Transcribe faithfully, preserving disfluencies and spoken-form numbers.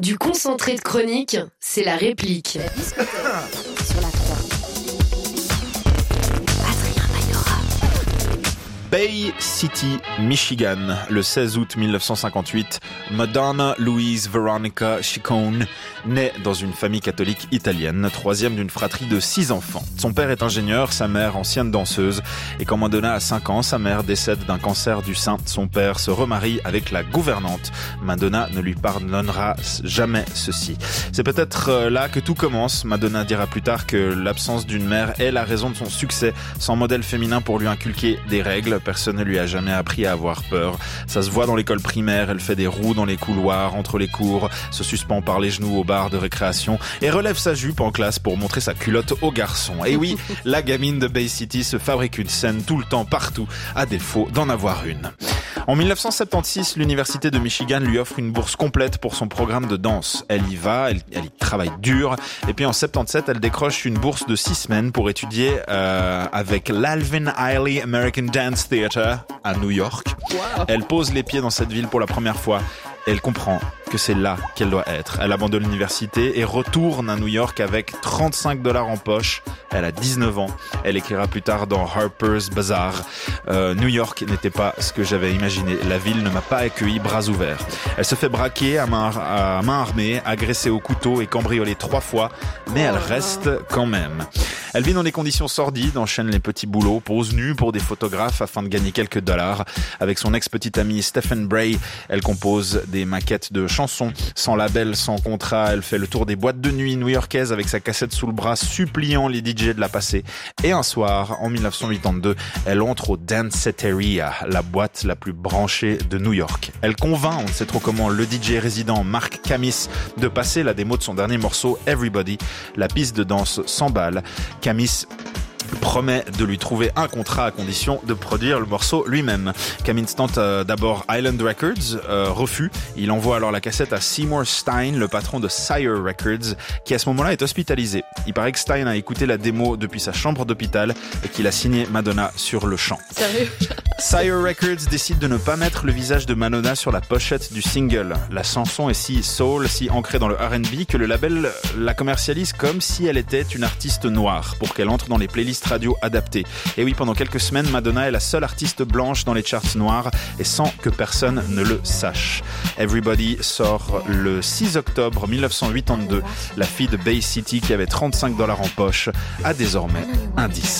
Du concentré de chronique, c'est la réplique. La discothèque sur la trois. Adrien Magnora. Bay City, Michigan, le seize août mille neuf cent cinquante-huit, Madonna Louise Veronica Ciccone naît dans une famille catholique italienne, troisième d'une fratrie de six enfants. Son père est ingénieur, sa mère ancienne danseuse, et quand Madonna a cinq ans, sa mère décède d'un cancer du sein. Son père se remarie avec la gouvernante. Madonna ne lui pardonnera jamais ceci. C'est peut-être là que tout commence. Madonna dira plus tard que l'absence d'une mère est la raison de son succès. Sans modèle féminin pour lui inculquer des règles, personne ne lui a jamais appris à avoir peur. Ça se voit dans l'école primaire, elle fait des roues dans les couloirs, entre les cours, se suspend par les genoux au bar de récréation et relève sa jupe en classe pour montrer sa culotte aux garçons. Et oui, la gamine de Bay City se fabrique une scène tout le temps, partout, à défaut d'en avoir une. En mille neuf cent soixante-seize, l'université de Michigan lui offre une bourse complète pour son programme de danse. Elle y va, elle, elle y travaille dur, et puis en soixante-dix-sept, elle décroche une bourse de six semaines pour étudier euh, avec l'Alvin Ailey American Dance Theatre à New York. Wow. Elle pose les pieds dans cette ville pour la première fois. Elle comprend que c'est là qu'elle doit être. Elle abandonne l'université et retourne à New York avec trente-cinq dollars en poche. Elle a dix-neuf ans. Elle écrira plus tard dans Harper's Bazaar. Euh, New York n'était pas ce que j'avais imaginé. La ville ne m'a pas accueilli bras ouverts. Elle se fait braquer à main, à main armée, agressée au couteau et cambriolée trois fois, mais elle reste quand même. Elle vit dans des conditions sordides, enchaîne les petits boulots, pose nue pour des photographes afin de gagner quelques dollars. Avec son ex-petit ami Stephen Bray, elle compose des maquettes de chansons. Sans label, sans contrat, elle fait le tour des boîtes de nuit new-yorkaises avec sa cassette sous le bras, suppliant les D J de la passer. Et un soir, en mille neuf cent quatre-vingt-deux, elle entre au Danceteria, la boîte la plus branchée de New York. Elle convainc, on ne sait trop comment, le D J résident Mark Camis de passer la démo de son dernier morceau, Everybody. La piste de danse s'emballe. Camis promet de lui trouver un contrat à condition de produire le morceau lui-même. Camis tente euh, d'abord Island Records, euh, refus. Il envoie alors la cassette à Seymour Stein, le patron de Sire Records, qui à ce moment-là est hospitalisé. Il paraît que Stein a écouté la démo depuis sa chambre d'hôpital et qu'il a signé Madonna sur le champ. Sérieux ? Sire Records décide de ne pas mettre le visage de Madonna sur la pochette du single. La chanson est si soul, si ancrée dans le R and B que le label la commercialise comme si elle était une artiste noire pour qu'elle entre dans les playlists radio adaptées. Et oui, pendant quelques semaines, Madonna est la seule artiste blanche dans les charts noirs et sans que personne ne le sache. Everybody sort le six octobre mille neuf cent quatre-vingt-deux. La fille de Bay City qui avait trente-cinq dollars en poche a désormais un disque.